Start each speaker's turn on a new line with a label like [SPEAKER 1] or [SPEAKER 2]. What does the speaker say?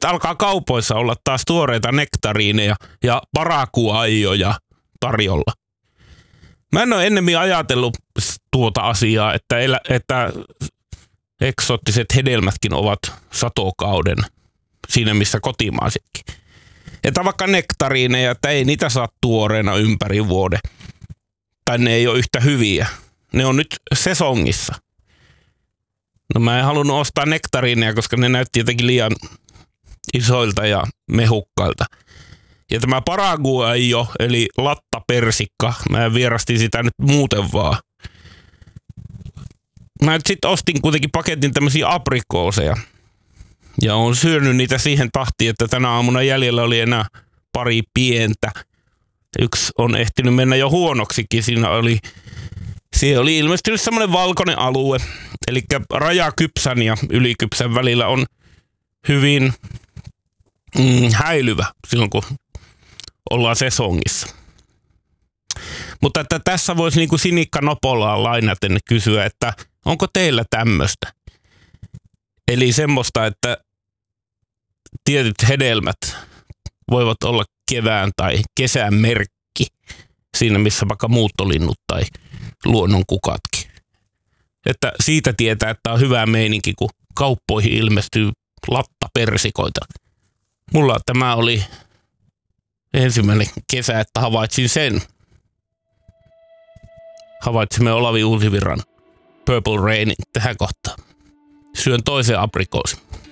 [SPEAKER 1] nyt alkaa kaupoissa olla taas tuoreita nektariineja ja parakuaijoja tarjolla. Mä en ole ennemmin ajatellut tuota asiaa, että eksoottiset hedelmätkin ovat satokauden siinä, missä kotimaisetkin. Että vaikka nektariineja, että ei niitä saa tuoreena ympäri vuoden. Tai ne ei ole yhtä hyviä. Ne on nyt sesongissa. No mä en halunnut ostaa nektariineja, koska ne näytti jotenkin liian isoilta ja mehukkailta. Ja tämä paraguayo, eli lattapersikka, mä vierastin sitä nyt muuten vaan. Mä nyt sit ostin kuitenkin paketin tämmöisiä aprikooseja. Ja oon syönyt niitä siihen tahtiin, että tänä aamuna jäljellä oli enää pari pientä. Yksi on ehtinyt mennä jo huonoksikin. Siihen oli ilmestynyt semmoinen valkoinen alue. Eli raja kypsän ja ylikypsän välillä on hyvin häilyvä silloin, kun ollaan sesongissa. Mutta että tässä voisi niin kuin Sinikka Nopolaa lainaten kysyä, että onko teillä tämmöistä? Eli semmoista, että tietyt hedelmät voivat olla kevään tai kesän merkki siinä, missä vaikka muuttolinnut tai luonnonkukatkin. Että siitä tietää, että on hyvä meininki, kun kauppoihin ilmestyy lattapersikoita. Mulla tämä oli ensimmäinen kesä, että havaitsin sen. Havaitsimme Olavi Uusivirran Purple Rainin tähän kohtaan. Syön toisen aprikoosin.